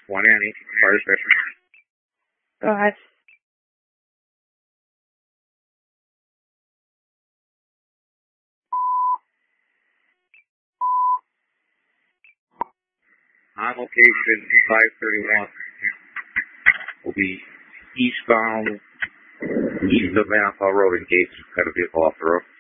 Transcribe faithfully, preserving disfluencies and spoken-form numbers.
One Annie, fire station. Go ahead. On location, five thirty-one. Will be eastbound, east of Manipal Road, engaged. Got a vehicle off the road.